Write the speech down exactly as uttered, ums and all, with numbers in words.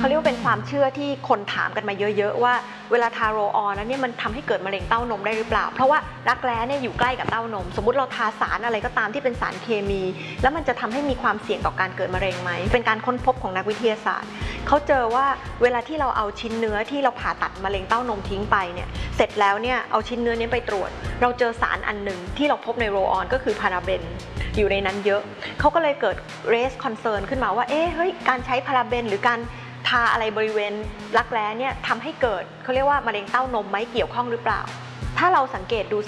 เรียกว่าเป็นความเชื่อที่คนถามกันมาเยอะๆว่าเวลาทาโรลออนแล้วเนี่ยมันทำให้เกิดมะเร็งเต้านมได้หรือเปล่าเพราะว่ารักแร้เนี่ยอยู่ใกล้กับเต้านมสมมุติเราทาสารอะไรก็ตามที่เป็นสารเคมีแล้วมันจะทำให้มีความเสี่ยงต่อการเกิดมะเร็งไหมเป็นการค้นพบของนักวิทยาศาสตร์เขาเจอว่าเวลาที่เราเอาชิ้นเนื้อที่เราผ่าตัดมะเร็งเต้านมทิ้งไปเนี่ยเสร็จแล้วเนี่ยเอาชิ้นเนื้อนี้ไปตรวจเราเจอสารอันหนึ่งที่เราพบในโรลออนก็คือพาราเบนอยู่ในนั้นเยอะเขาก็เลยเกิด raise concern ขึ้นมาว่าเอ๊ะเฮ้ยการใช้พาราเบนหรือการทาอะไรบริเวณรักแร้เนี่ยทำให้เกิดเขาเรียกว่ามะเร็งเต้านมไหมเกี่ยวข้องหรือเปล่าถ้าเราสังเกตดู